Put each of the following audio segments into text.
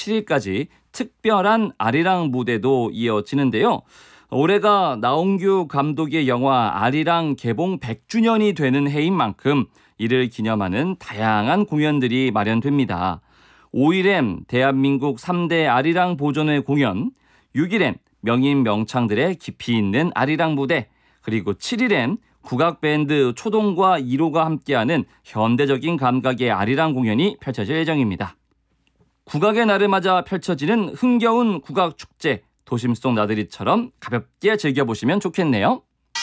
7일까지 특별한 아리랑 무대도 이어지는데요. 올해가 나홍규 감독의 영화 아리랑 개봉 100주년이 되는 해인 만큼 이를 기념하는 다양한 공연들이 마련됩니다. 5일엔 대한민국 3대 아리랑 보존회 공연, 6일엔 명인 명창들의 깊이 있는 아리랑 무대, 그리고 7일엔 국악밴드 초동과 1호가 함께하는 현대적인 감각의 아리랑 공연이 펼쳐질 예정입니다. 국악의 날을 맞아 펼쳐지는 흥겨운 국악축제, 도심 속 나들이처럼 가볍게 즐겨보시면 좋겠네요.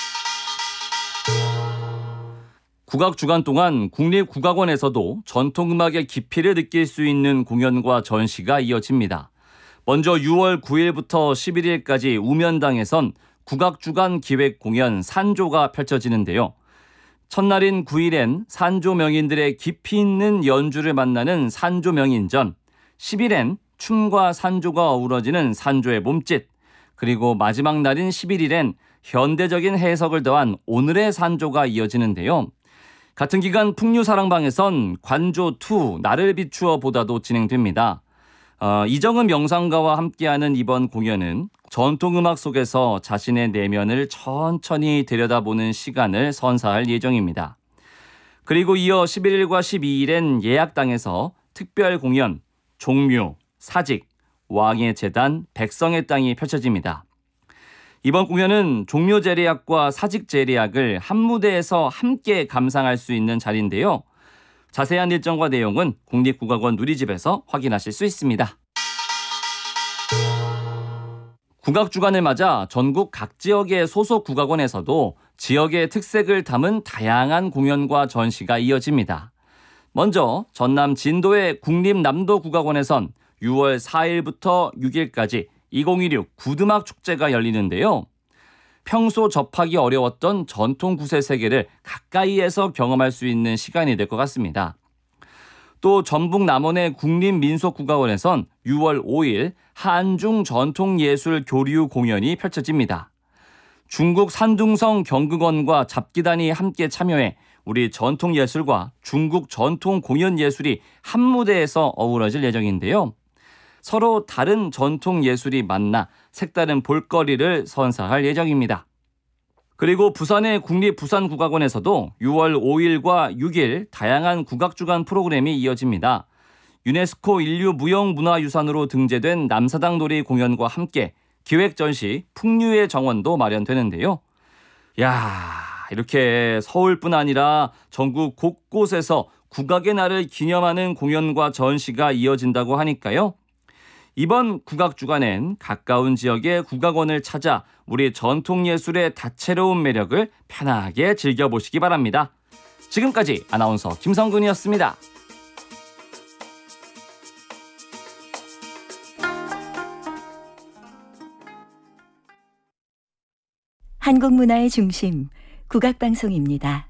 국악 주간 동안 국립국악원에서도 전통음악의 깊이를 느낄 수 있는 공연과 전시가 이어집니다. 먼저 6월 9일부터 11일까지 우면당에선 국악주간 기획공연 산조가 펼쳐지는데요. 첫날인 9일엔 산조 명인들의 깊이 있는 연주를 만나는 산조 명인전, 10일엔 춤과 산조가 어우러지는 산조의 몸짓, 그리고 마지막 날인 11일엔 현대적인 해석을 더한 오늘의 산조가 이어지는데요. 같은 기간 풍류사랑방에선 관조2 나를 비추어 보다도 진행됩니다. 이정은 명상가와 함께하는 이번 공연은 전통음악 속에서 자신의 내면을 천천히 들여다보는 시간을 선사할 예정입니다. 그리고 이어 11일과 12일엔 예약당에서 특별 공연, 종묘, 사직, 왕의 제단, 백성의 땅이 펼쳐집니다. 이번 공연은 종묘 재래악과 사직 재래악을 한 무대에서 함께 감상할 수 있는 자리인데요. 자세한 일정과 내용은 국립국악원 누리집에서 확인하실 수 있습니다. 국악주간을 맞아 전국 각 지역의 소속 국악원에서도 지역의 특색을 담은 다양한 공연과 전시가 이어집니다. 먼저 전남 진도의 국립남도국악원에선 6월 4일부터 6일까지 2016 구드막 축제가 열리는데요. 평소 접하기 어려웠던 전통 굿의 세계를 가까이에서 경험할 수 있는 시간이 될 것 같습니다. 또 전북 남원의 국립민속국악원에선 6월 5일 한중 전통예술 교류 공연이 펼쳐집니다. 중국 산둥성 경극원과 잡기단이 함께 참여해 우리 전통예술과 중국 전통 공연예술이 한 무대에서 어우러질 예정인데요. 서로 다른 전통예술이 만나 색다른 볼거리를 선사할 예정입니다. 그리고 부산의 국립부산국악원에서도 6월 5일과 6일 다양한 국악주간 프로그램이 이어집니다. 유네스코 인류무형문화유산으로 등재된 남사당 놀이 공연과 함께 기획전시 풍류의 정원도 마련되는데요. 이렇게 서울뿐 아니라 전국 곳곳에서 국악의 날을 기념하는 공연과 전시가 이어진다고 하니까요. 이번 국악주간엔 가까운 지역의 국악원을 찾아 우리 전통예술의 다채로운 매력을 편하게 즐겨보시기 바랍니다. 지금까지 아나운서 김성근이었습니다. 한국 문화의 중심, 국악방송입니다.